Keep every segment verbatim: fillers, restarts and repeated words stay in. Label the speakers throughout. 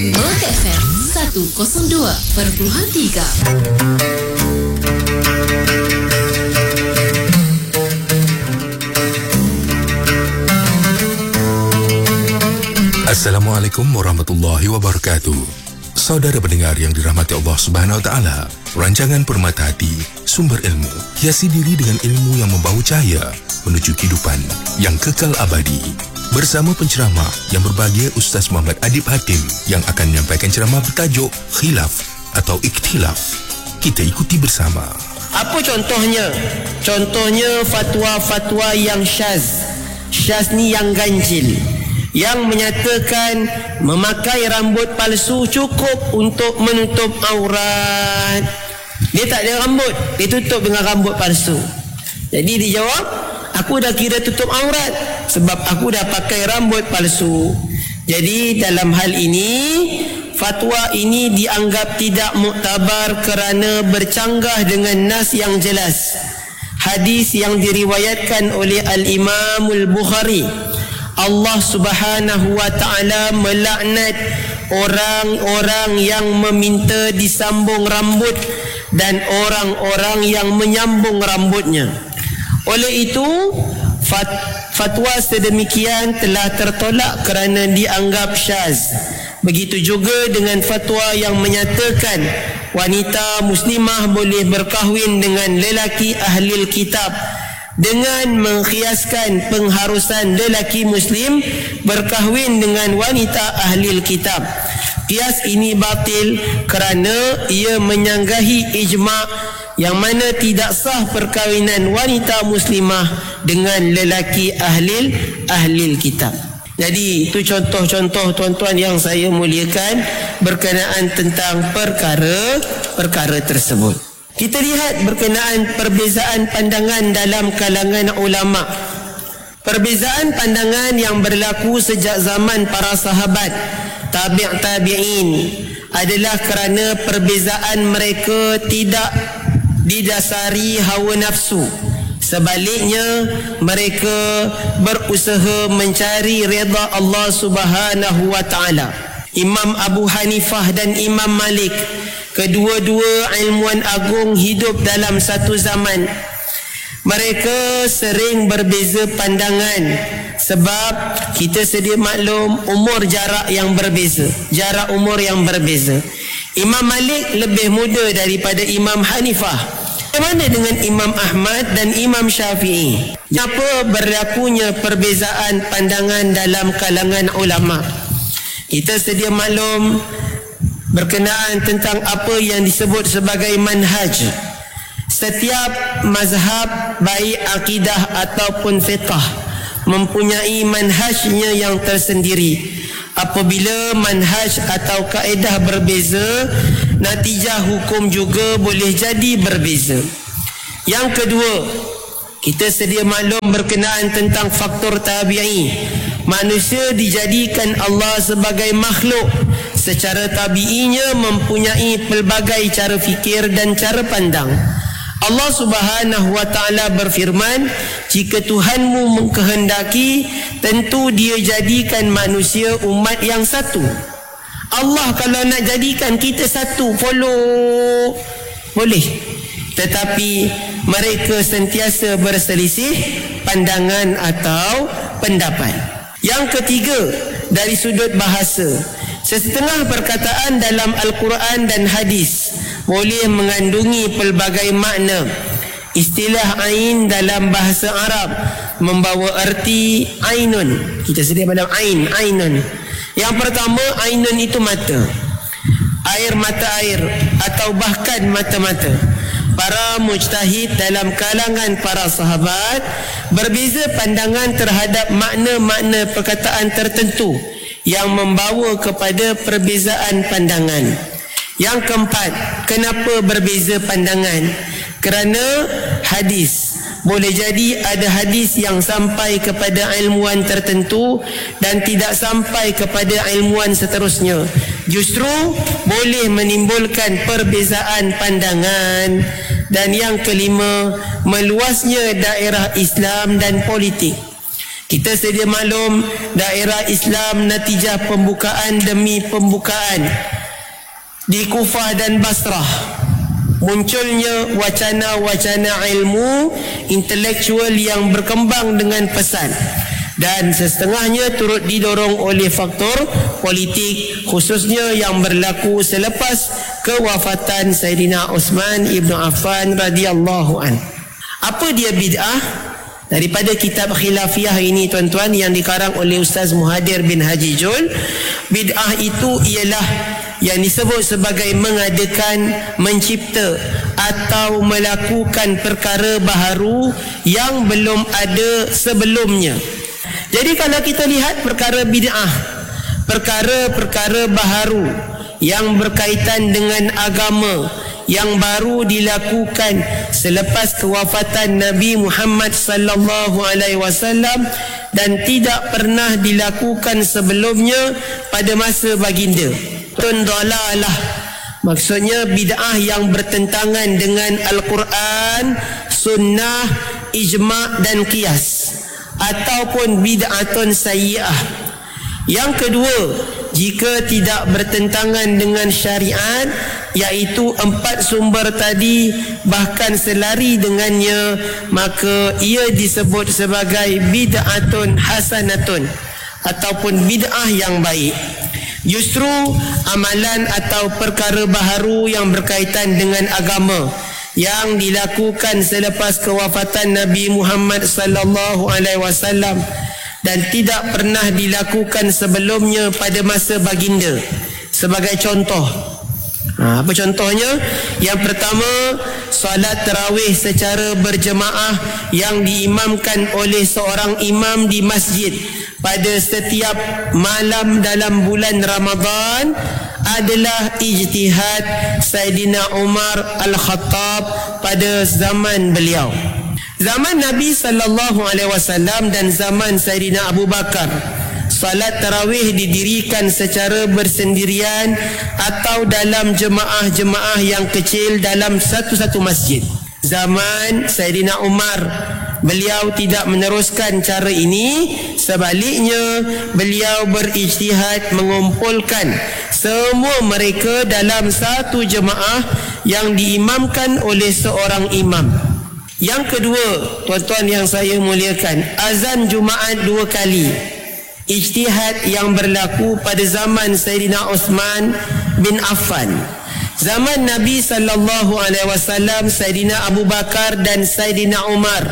Speaker 1: Melaka F M seratus dua perpuluhan tiga.
Speaker 2: Assalamualaikum warahmatullahi wabarakatuh. Saudara pendengar yang dirahmati Allah Subhanahu wa taala, rancangan Permata Hati, sumber ilmu, hiasi diri dengan ilmu yang membawa cahaya menuju kehidupan yang kekal abadi. Bersama penceramah yang berbahagia Ustaz Muhammad Adib Hatim yang akan menyampaikan ceramah bertajuk Khilaf atau Ikhtilaf. Kita ikuti bersama.
Speaker 3: Apa contohnya? Contohnya fatwa-fatwa yang syaz. Syaz ni yang ganjil, yang menyatakan memakai rambut palsu cukup untuk menutup aurat. Dia tak ada rambut, dia tutup dengan rambut palsu. Jadi dia jawab, aku dah kira tutup aurat sebab aku dah pakai rambut palsu. Jadi dalam hal ini, fatwa ini dianggap tidak muktabar kerana bercanggah dengan nas yang jelas. Hadis yang diriwayatkan oleh Al-Imamul Bukhari, Allah Subhanahu wa taala melaknat orang-orang yang meminta disambung rambut dan orang-orang yang menyambung rambutnya. Oleh itu, fat, fatwa sedemikian telah tertolak kerana dianggap syaz. Begitu juga dengan fatwa yang menyatakan wanita muslimah boleh berkahwin dengan lelaki ahli kitab dengan mengkiaskan pengharusan lelaki muslim berkahwin dengan wanita ahli kitab. Kias ini batil kerana ia menyanggahi ijma' yang mana tidak sah perkahwinan wanita muslimah dengan lelaki ahli ahli kitab. Jadi itu contoh-contoh tuan-tuan yang saya muliakan berkenaan tentang perkara-perkara tersebut. Kita lihat berkenaan perbezaan pandangan dalam kalangan ulama. Perbezaan pandangan yang berlaku sejak zaman para sahabat, tabi' tabi'in, adalah kerana perbezaan mereka tidak didasari hawa nafsu. Sebaliknya, mereka berusaha mencari redha Allah Subhanahu wa taala. Imam Abu Hanifah dan Imam Malik, kedua-dua ilmuwan agung, hidup dalam satu zaman. Mereka sering berbeza pandangan sebab kita sedia maklum umur jarak yang berbeza, jarak umur yang berbeza. Imam Malik lebih muda daripada Imam Hanifah. Bagaimana dengan Imam Ahmad dan Imam Syafi'i? Kenapa berlakunya perbezaan pandangan dalam kalangan ulama? Kita sedia maklum berkenaan tentang apa yang disebut sebagai manhaj. Setiap mazhab, baik akidah ataupun fiqh, mempunyai manhajnya yang tersendiri. Apabila manhaj atau kaedah berbeza, natijah hukum juga boleh jadi berbeza. Yang kedua, kita sedia maklum berkenaan tentang faktor tabi'i. Manusia dijadikan Allah sebagai makhluk. Secara tabi'inya mempunyai pelbagai cara fikir dan cara pandang. Allah Subhanahu wa taala berfirman, jika Tuhanmu mengkehendaki, tentu Dia jadikan manusia umat yang satu. Allah kalau nak jadikan kita satu, follow, boleh. Tetapi mereka sentiasa berselisih pandangan atau pendapat. Yang ketiga, dari sudut bahasa, setengah perkataan dalam Al-Quran dan hadis boleh mengandungi pelbagai makna. Istilah ain dalam bahasa Arab membawa erti ainun. Kita sedia pada ain, ainun. Yang pertama, ainun itu mata, air mata air, atau bahkan mata-mata. Para mujtahid dalam kalangan para sahabat berbeza pandangan terhadap makna-makna perkataan tertentu yang membawa kepada perbezaan pandangan. Yang keempat, kenapa berbeza pandangan? Kerana hadis. Boleh jadi ada hadis yang sampai kepada ilmuwan tertentu dan tidak sampai kepada ilmuwan seterusnya. Justru boleh menimbulkan perbezaan pandangan. Dan yang kelima, meluasnya daerah Islam dan politik. Kita sedia maklum daerah Islam natijah pembukaan demi pembukaan di Kufah dan Basrah. Munculnya wacana-wacana ilmu intelektual yang berkembang dengan pesat, dan setengahnya turut didorong oleh faktor politik, khususnya yang berlaku selepas kewafatan Sayyidina Uthman ibn Affan radhiyallahu an. Apa dia bid'ah? Daripada kitab Khilafiyah ini tuan-tuan yang dikarang oleh Ustaz Muhadir bin Haji Jul, bid'ah itu ialah yang disebut sebagai mengadakan, mencipta atau melakukan perkara baharu yang belum ada sebelumnya. Jadi kalau kita lihat perkara bid'ah, perkara-perkara baharu yang berkaitan dengan agama yang baru dilakukan selepas kewafatan Nabi Muhammad sallallahu alaihi wasallam dan tidak pernah dilakukan sebelumnya pada masa baginda. Tun dalalah, maksudnya bid'ah yang bertentangan dengan Al-Quran, sunnah, ijma' dan qiyas, ataupun bid'atun sayyi'ah. Yang kedua, jika tidak bertentangan dengan syariat, iaitu empat sumber tadi, bahkan selari dengannya, maka ia disebut sebagai bid'atun hasanatun ataupun bid'ah yang baik. Justru amalan atau perkara baharu yang berkaitan dengan agama yang dilakukan selepas kewafatan Nabi Muhammad sallallahu alaihi wasallam dan tidak pernah dilakukan sebelumnya pada masa baginda. Sebagai contoh, ha, apa contohnya? Yang pertama, solat tarawih secara berjemaah yang diimamkan oleh seorang imam di masjid pada setiap malam dalam bulan Ramadan adalah ijtihad Sayyidina Umar Al-Khattab pada zaman beliau. Zaman Nabi sallallahu alaihi wasallam dan zaman Sayyidina Abu Bakar, salat tarawih didirikan secara bersendirian atau dalam jemaah-jemaah yang kecil dalam satu-satu masjid. Zaman Sayyidina Umar, beliau tidak meneruskan cara ini, sebaliknya beliau berijtihad mengumpulkan semua mereka dalam satu jemaah yang diimamkan oleh seorang imam. Yang kedua, tuan-tuan yang saya muliakan, azan Jumaat dua kali. Ijtihad yang berlaku pada zaman Sayyidina Uthman bin Affan. Zaman Nabi sallallahu alaihi wasallam, Sayyidina Abu Bakar dan Sayyidina Umar,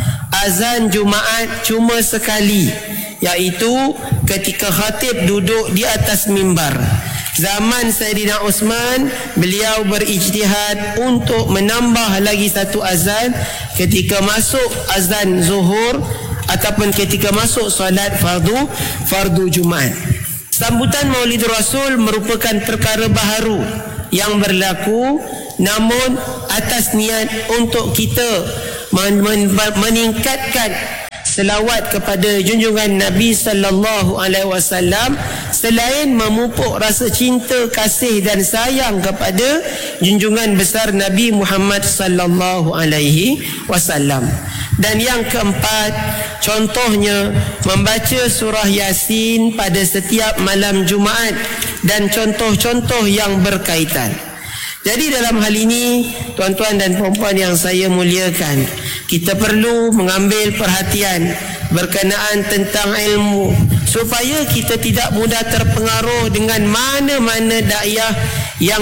Speaker 3: azan Jumaat cuma sekali, iaitu ketika khatib duduk di atas mimbar. Zaman Sayyidina Uthman, beliau berijtihad untuk menambah lagi satu azan ketika masuk azan zuhur ataupun ketika masuk solat fardu fardu Jumaat. Sambutan Maulid Rasul merupakan perkara baharu yang berlaku, namun atas niat untuk kita men- men- meningkatkan selawat kepada junjungan Nabi sallallahu alaihi wasallam, selain memupuk rasa cinta, kasih dan sayang kepada junjungan besar Nabi Muhammad sallallahu alaihi wasallam. Dan yang keempat, contohnya membaca surah Yasin pada setiap malam Jumaat dan contoh-contoh yang berkaitan. Jadi dalam hal ini, tuan-tuan dan puan-puan yang saya muliakan, kita perlu mengambil perhatian berkenaan tentang ilmu supaya kita tidak mudah terpengaruh dengan mana-mana dakwah yang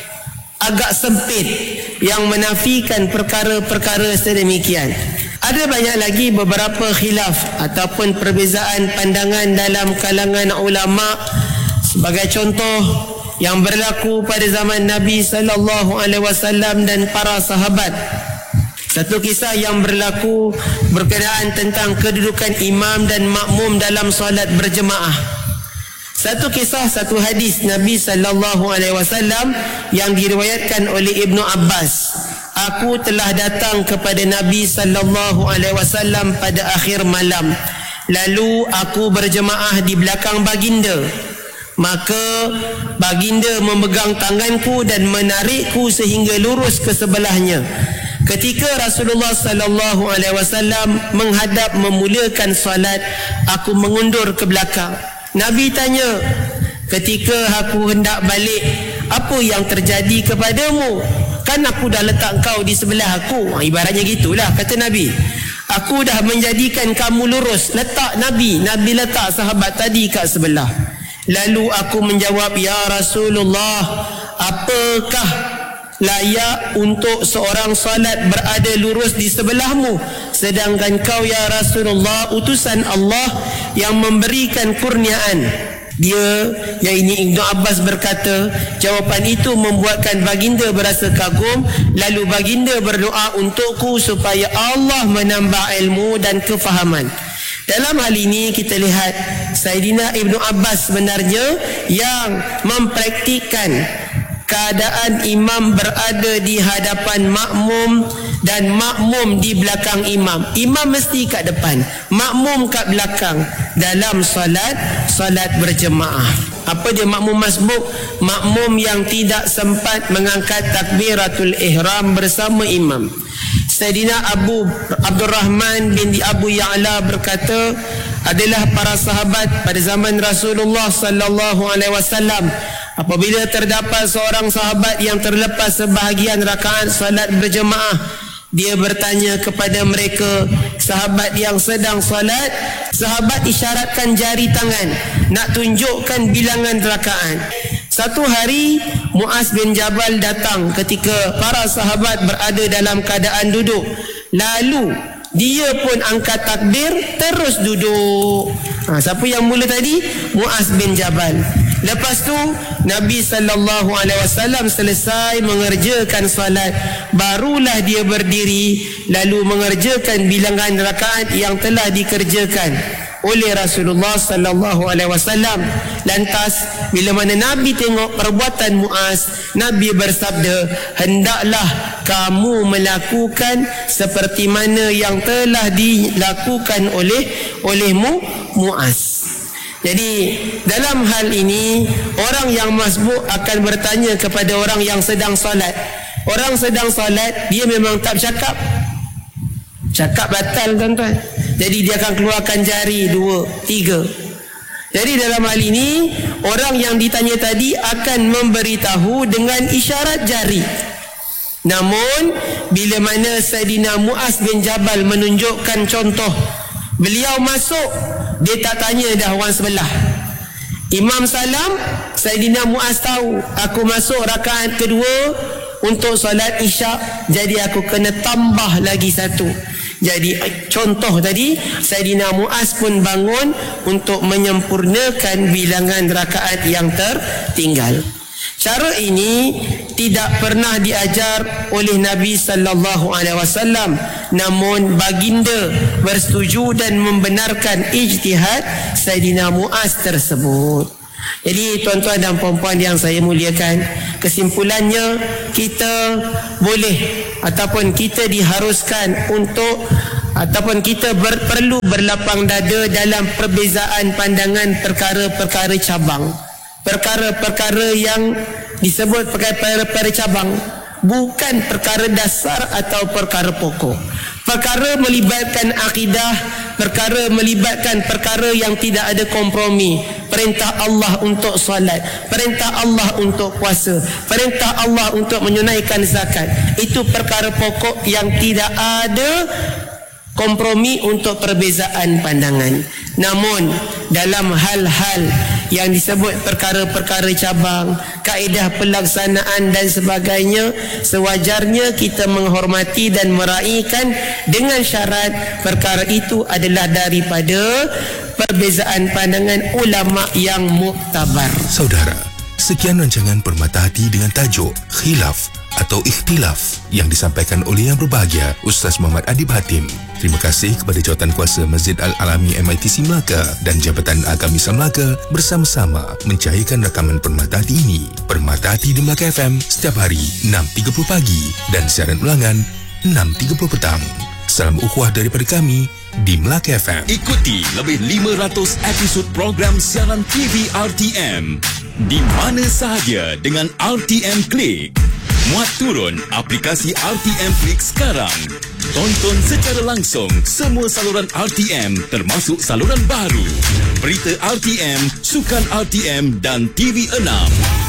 Speaker 3: agak sempit, yang menafikan perkara-perkara sedemikian. Ada banyak lagi beberapa khilaf ataupun perbezaan pandangan dalam kalangan ulama. Sebagai contoh, yang berlaku pada zaman Nabi sallallahu alaihi wasallam dan para sahabat. Satu kisah yang berlaku berkenaan tentang kedudukan imam dan makmum dalam solat berjemaah. Satu kisah, satu hadis Nabi sallallahu alaihi wasallam yang diriwayatkan oleh Ibnu Abbas. Aku telah datang kepada Nabi sallallahu alaihi wasallam pada akhir malam. Lalu aku berjemaah di belakang baginda. Maka baginda memegang tanganku dan menarikku sehingga lurus ke sebelahnya. Ketika Rasulullah sallallahu alaihi wasallam menghadap memulakan salat, aku mengundur ke belakang. Nabi tanya, ketika aku hendak balik, apa yang terjadi kepadamu? Kan aku dah letak kau di sebelah aku. Ibaratnya gitulah, kata Nabi. Aku dah menjadikan kamu lurus. Letak Nabi, Nabi letak sahabat tadi kat sebelah. Lalu aku menjawab, ya Rasulullah, apakah layak untuk seorang salat berada lurus di sebelahmu, sedangkan kau ya Rasulullah utusan Allah yang memberikan kurniaan? Dia, yang ini Ibnu Abbas berkata, jawapan itu membuatkan baginda berasa kagum. Lalu baginda berdoa untukku supaya Allah menambah ilmu dan kefahaman. Dalam hal ini kita lihat Saidina Ibnu Abbas sebenarnya yang mempraktikkan keadaan imam berada di hadapan makmum dan makmum di belakang imam. Imam mesti kat depan, makmum kat belakang dalam salat salat berjemaah. Apa dia makmum masbuk? Makmum yang tidak sempat mengangkat takbiratul ihram bersama imam. Saidina Abu Abdul Rahman bin Abu Ya'la berkata, adalah para sahabat pada zaman Rasulullah sallallahu alaihi wasallam, apabila terdapat seorang sahabat yang terlepas sebahagian rakaat salat berjemaah, dia bertanya kepada mereka, sahabat yang sedang salat, sahabat isyaratkan jari tangan nak tunjukkan bilangan rakaat. Satu hari Muaz bin Jabal datang ketika para sahabat berada dalam keadaan duduk. Lalu dia pun angkat takbir terus duduk. Ha, siapa yang mula tadi? Muaz bin Jabal. Lepas tu Nabi sallallahu alaihi wasallam selesai mengerjakan salat, barulah dia berdiri lalu mengerjakan bilangan rakaat yang telah dikerjakan oleh Rasulullah sallallahu alaihi wasallam. Lantas bila mana Nabi tengok perbuatan Muaz, Nabi bersabda, hendaklah kamu melakukan seperti mana yang telah dilakukan oleh olehmu Muaz. Jadi dalam hal ini orang yang masbuk akan bertanya kepada orang yang sedang salat. Orang sedang salat dia memang tak bercakap, cakap batal tuan-tuan. Jadi dia akan keluarkan jari dua, tiga. Jadi dalam hal ini orang yang ditanya tadi akan memberitahu dengan isyarat jari. Namun bila mana Saidina Muaz bin Jabal menunjukkan contoh, beliau masuk, dia tak tanya dah orang sebelah. Imam salam, Saidina Muaz tahu aku masuk rakaat kedua untuk solat isyak, jadi aku kena tambah lagi satu. Jadi contoh tadi Saidina Muaz pun bangun untuk menyempurnakan bilangan rakaat yang tertinggal. Cara ini tidak pernah diajar oleh Nabi sallallahu alaihi wasallam, namun baginda bersetuju dan membenarkan ijtihad Saidina Muaz tersebut. Jadi tuan-tuan dan puan-puan yang saya muliakan, kesimpulannya kita boleh ataupun kita diharuskan untuk ataupun kita ber, perlu berlapang dada dalam perbezaan pandangan perkara-perkara cabang. Perkara-perkara yang disebut perkara-perkara cabang bukan perkara dasar atau perkara pokok. Perkara melibatkan akidah, perkara melibatkan perkara yang tidak ada kompromi. Perintah Allah untuk solat, perintah Allah untuk puasa, perintah Allah untuk menunaikan zakat. Itu perkara pokok yang tidak ada kompromi untuk perbezaan pandangan. Namun dalam hal-hal yang disebut perkara-perkara cabang, kaedah pelaksanaan dan sebagainya, sewajarnya kita menghormati dan meraihkan dengan syarat perkara itu adalah daripada perbezaan pandangan ulama yang muktabar.
Speaker 2: Saudara, sekian rancangan Permata Hati dengan tajuk Khilaf atau Ikhtilaf yang disampaikan oleh yang berbahagia Ustaz Muhammad Adib Hatim. Terima kasih kepada Jawatankuasa Masjid Al-Alami M I T C Melaka dan Jabatan Agama Islam Melaka bersama-sama mencahayakan rakaman Permata Hati ini. Permata Hati di Melaka F M setiap hari enam tiga puluh pagi dan siaran ulangan enam tiga puluh petang. Salam ukhuwah daripada kami di Melaka F M.
Speaker 4: Ikuti lebih lima ratus episod program siaran T V R T M di mana sahaja dengan R T M Klik. Muat turun aplikasi R T M Flix sekarang. Tonton secara langsung semua saluran R T M termasuk saluran baru, berita R T M, sukan R T M dan T V enam.